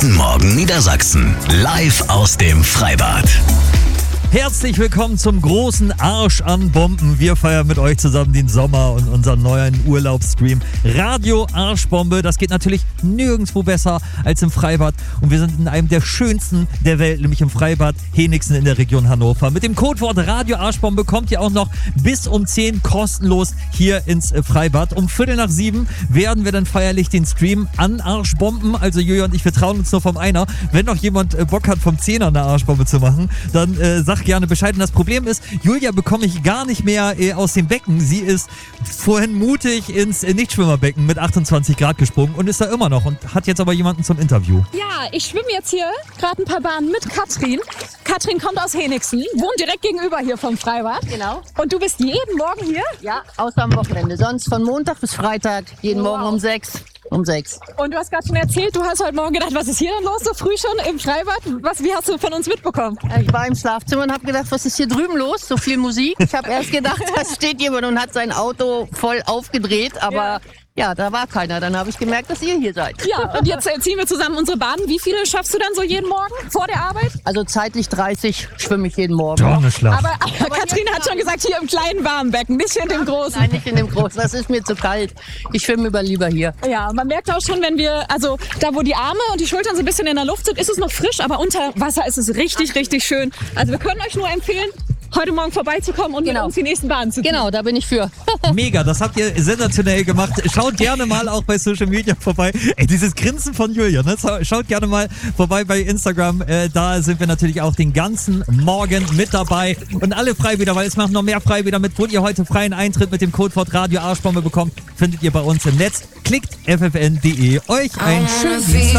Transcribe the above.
Guten Morgen Niedersachsen, live aus dem Freibad. Herzlich willkommen zum großen Arsch an Bomben. Wir feiern mit euch zusammen den Sommer und unseren neuen Urlaubsstream Radio Arschbombe. Das geht natürlich nirgendwo besser als im Freibad. Und wir sind in einem der schönsten der Welt, nämlich im Freibad Henigsen in der Region Hannover. Mit dem Codewort Radio Arschbombe kommt ihr auch noch bis um 10 kostenlos hier ins Freibad. Um 6:45 werden wir dann feierlich den Stream an Arschbomben. Also Julia und ich, wir trauen uns nur vom Einer. Wenn noch jemand Bock hat, vom 10er eine Arschbombe zu machen, dann sagt gerne Bescheid. Und das Problem ist, Julia bekomme ich gar nicht mehr aus dem Becken. Sie ist vorhin mutig ins Nichtschwimmerbecken mit 28 Grad gesprungen und ist da immer noch und hat jetzt aber jemanden zum Interview. Ja, ich schwimme jetzt hier gerade ein paar Bahnen mit Katrin. Katrin kommt aus Henigsen, wohnt direkt gegenüber hier vom Freibad. Genau. Und du bist jeden Morgen hier? Ja, außer am Wochenende. Sonst von Montag bis Freitag, jeden Morgen um 6. Um 6. Und du hast gerade schon erzählt, du hast heute Morgen gedacht, was ist hier denn los, so früh schon im Freibad? Wie hast du von uns mitbekommen? Ich war im Schlafzimmer und habe gedacht, was ist hier drüben los? So viel Musik. Ich habe erst gedacht, da steht jemand und hat sein Auto voll aufgedreht, aber ja, da war keiner. Dann habe ich gemerkt, dass ihr hier seid. Ja, und jetzt ziehen wir zusammen unsere Bahnen. Wie viele schaffst du dann so jeden Morgen vor der Arbeit? Also zeitlich 30 schwimme ich jeden Morgen. Aber Katrin hat schon gesagt, hier im kleinen warmen Becken, nicht in dem großen. Nein, nicht in dem großen. Das ist mir zu kalt. Ich schwimme lieber hier. Ja, man merkt auch schon, wenn wir, also da wo die Arme und die Schultern so ein bisschen in der Luft sind, ist es noch frisch, aber unter Wasser ist es richtig, richtig schön. Also wir können euch nur empfehlen, heute Morgen vorbeizukommen und mit uns die nächsten Bahnen zu ziehen. Genau, da bin ich für. Mega, das habt ihr sensationell gemacht. Schaut gerne mal auch bei Social Media vorbei. Ey, dieses Grinsen von Julia, ne? Schaut gerne mal vorbei bei Instagram. Da sind wir natürlich auch den ganzen Morgen mit dabei. Und alle Freibäder, weil es machen noch mehr Freibäder mit, wo ihr heute freien Eintritt mit dem Codewort Radio Arschbombe bekommt, findet ihr bei uns im Netz. Klickt ffn.de. Euch einen schönen Dienstag.